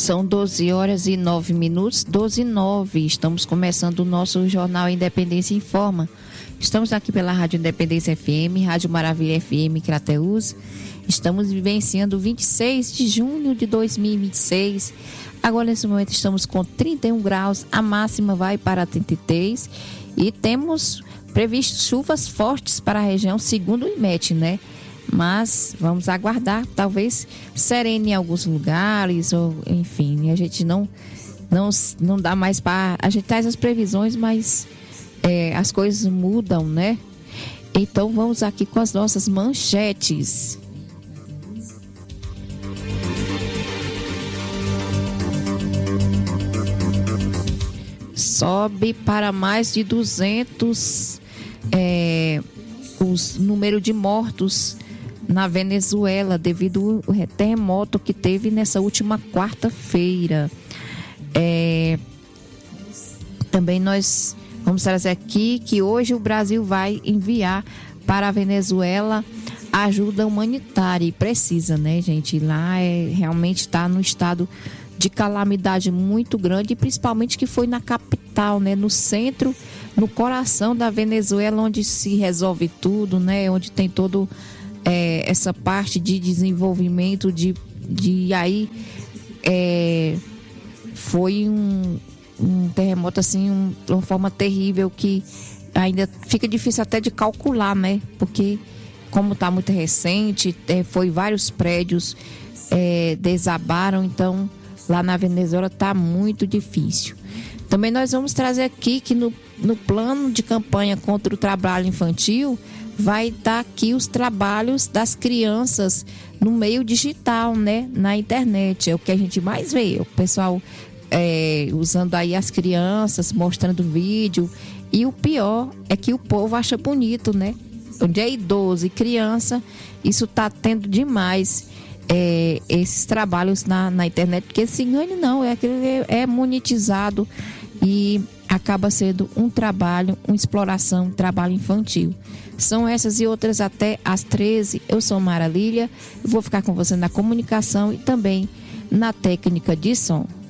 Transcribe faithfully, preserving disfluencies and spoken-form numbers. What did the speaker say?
São doze horas e nove minutos, doze e nove. Estamos começando o nosso Jornal Independência Informa. Estamos aqui pela Rádio Independência F M, Rádio Maravilha F M Crateús. Estamos vivenciando vinte e seis de junho de dois mil e vinte e seis. Agora, nesse momento, estamos com trinta e um graus. A máxima vai para trinta e três. E temos previsto chuvas fortes para a região, segundo o I M E T, né? Mas vamos aguardar, talvez serene em alguns lugares, ou enfim, a gente não, não, não dá mais para... A gente traz as previsões, mas é, as coisas mudam, né? Então vamos aqui com as nossas manchetes. Sobe para mais de duzentos é, os número de mortos na Venezuela devido ao terremoto que teve nessa última quarta-feira. É, também nós vamos trazer aqui que hoje o Brasil vai enviar para a Venezuela ajuda humanitária, e precisa, né, gente? Lá é, realmente está no estado de calamidade muito grande, e principalmente que foi na capital, né, no centro, no coração da Venezuela, onde se resolve tudo, né, onde tem todo é, essa parte de desenvolvimento, de, de aí é, foi um, um terremoto assim, um, uma forma terrível que ainda fica difícil até de calcular, né, porque como está muito recente, é, foi vários prédios é, desabaram, então lá na Venezuela está muito difícil. Também nós vamos trazer aqui que no, no plano de campanha contra o trabalho infantil vai estar aqui os trabalhos das crianças no meio digital, né? Na internet. É o que a gente mais vê. O pessoal é, usando aí as crianças, mostrando vídeo. E o pior é que o povo acha bonito, né? Onde é idoso e criança, isso está tendo demais. É, esses trabalhos na, na internet, porque se engane não, é aquele é monetizado e acaba sendo um trabalho, uma exploração, um trabalho infantil. São essas e outras até às treze. Eu sou Mara Lília, vou ficar com você na comunicação e também na técnica de som.